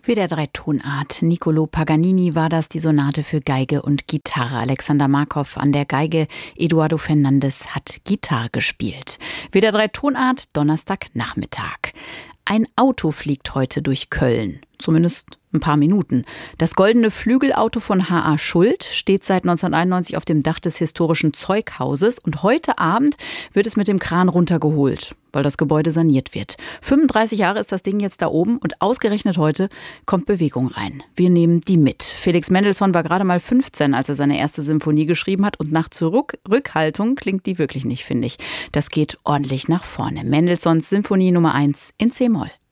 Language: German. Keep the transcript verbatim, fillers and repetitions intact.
Für der Dreitonart Niccolò Paganini war das die Sonate für Geige und Gitarre. Alexander Markov an der Geige, Eduardo Fernandes hat Gitarre gespielt. Für der Dreitonart Donnerstagnachmittag. Ein Auto fliegt heute durch Köln. Zumindest ein paar Minuten. Das goldene Flügelauto von H A. Schuld steht seit neunzehnhunderteinundneunzig auf dem Dach des historischen Zeughauses und heute Abend wird es mit dem Kran runtergeholt, weil das Gebäude saniert wird. fünfunddreißig Jahre ist das Ding jetzt da oben und ausgerechnet heute kommt Bewegung rein. Wir nehmen die mit. Felix Mendelssohn war gerade mal fünfzehn, als er seine erste Symphonie geschrieben hat und nach Zurückhaltung klingt die wirklich nicht, finde ich. Das geht ordentlich nach vorne. Mendelssohns Symphonie Nummer eins in C-Moll.